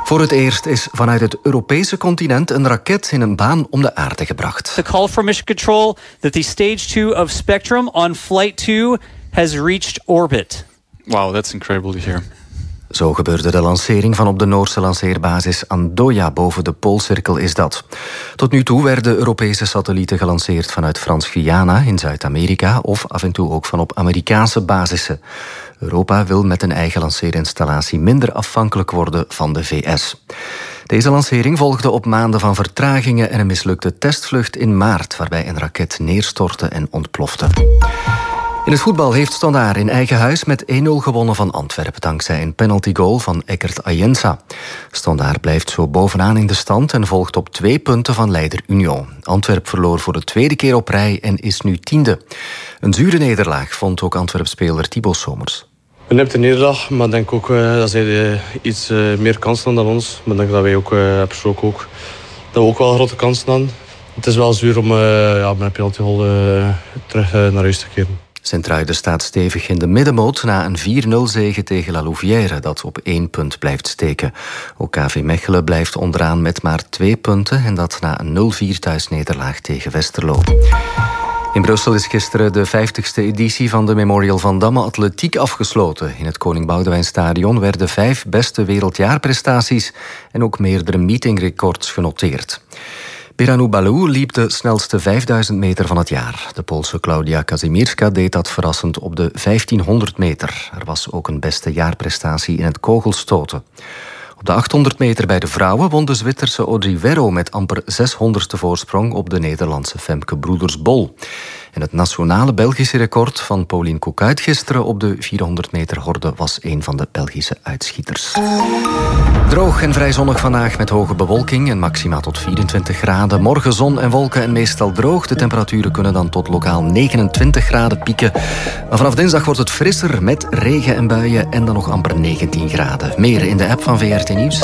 Voor het eerst is vanuit het Europese continent een raket in een baan om de aarde gebracht. The call from Mission Control that the stage 2 of Spectrum on flight 2 has reached orbit. Wow, that's incredible to hear. Zo gebeurde de lancering van op de Noorse lanceerbasis Andoya boven de Poolcirkel is dat. Tot nu toe werden Europese satellieten gelanceerd vanuit Frans-Guyana in Zuid-Amerika of af en toe ook van op Amerikaanse basissen. Europa wil met een eigen lanceerinstallatie minder afhankelijk worden van de VS. Deze lancering volgde op maanden van vertragingen en een mislukte testvlucht in maart, waarbij een raket neerstortte en ontplofte. In het voetbal heeft Standaard in eigen huis met 1-0 gewonnen van Antwerpen, dankzij een penaltygoal van Eckert Ayensa. Standaard blijft zo bovenaan in de stand en volgt op 2 punten van leider Union. Antwerp verloor voor de tweede keer op rij en is nu 10e. Een zure nederlaag vond ook Antwerp-speler Thibaut Somers. Een nipte nederlaag, maar ik denk ook dat zij iets meer kansen hadden dan ons. Maar ik denk dat wij ook persoonlijk ook, dat we ook wel grote kansen hadden. Het is wel zuur om met een penaltygoal terug naar huis te keren. Sint-Truiden staat stevig in de middenmoot na een 4-0 zege tegen La Louvière, dat op 1 punt blijft steken. Ook KV Mechelen blijft onderaan met maar 2 punten en dat na een 0-4 thuisnederlaag tegen Westerlo. In Brussel is gisteren de 50ste editie van de Memorial Van Damme Atletiek afgesloten. In het Koning Boudewijnstadion werden 5 beste wereldjaarprestaties en ook meerdere meetingrecords genoteerd. Biranu Balou liep de snelste 5000 meter van het jaar. De Poolse Klaudia Kazimierska deed dat verrassend op de 1500 meter. Er was ook een beste jaarprestatie in het kogelstoten. Op de 800 meter bij de vrouwen won de Zwitserse Audrey Werro met amper 600ste voorsprong op de Nederlandse Femke Broeders-Bol. En het nationale Belgische record van Pauline Koekuit gisteren op de 400 meter horde was een van de Belgische uitschieters. Droog en vrij zonnig vandaag met hoge bewolking en maxima tot 24 graden. Morgen zon en wolken en meestal droog. De temperaturen kunnen dan tot lokaal 29 graden pieken. Maar vanaf dinsdag wordt het frisser met regen en buien en dan nog amper 19 graden. Meer in de app van VRT Nieuws.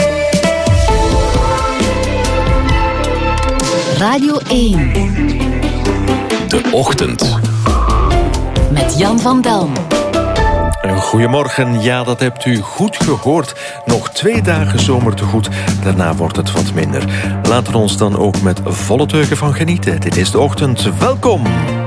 Radio 1. De Ochtend. Met Jan van Delm. Goedemorgen, ja, dat hebt u goed gehoord. Nog 2 dagen zomer te goed, daarna wordt het wat minder. Laten we ons dan ook met volle teugen van genieten. Dit is De Ochtend, welkom!